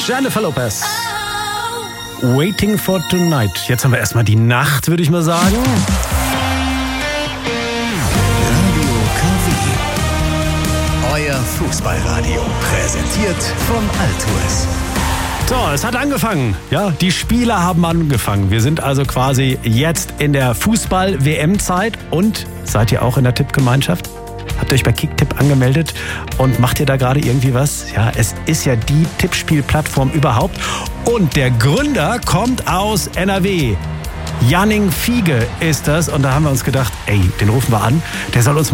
Jennifer Lopez. Waiting for Tonight. Jetzt haben wir erstmal die Nacht, würde ich mal sagen. Radio KW. Euer Fußballradio. Präsentiert von Altues. So, es hat angefangen. Ja, die Spiele haben angefangen. Wir sind also quasi jetzt in der Fußball-WM-Zeit. Und seid ihr auch in der Tippgemeinschaft? Habt ihr euch bei Kicktipp angemeldet und macht ihr da gerade irgendwie was? Ja, es ist ja die Tippspielplattform überhaupt. Und der Gründer kommt aus NRW. Janning Fiege ist das. Und da haben wir uns gedacht, ey, den rufen wir an. Der soll uns